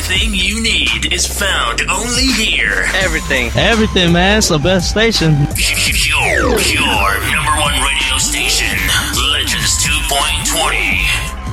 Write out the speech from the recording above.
Everything you need is found only here. Everything, man. It's the best station. Your number one radio station, Legends 2.20.